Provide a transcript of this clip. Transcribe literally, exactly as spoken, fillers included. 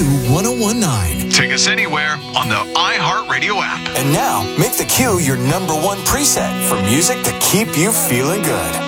ten19. Take us anywhere on the iHeartRadio app. And now, make the Q your number one preset for music to keep you feeling good.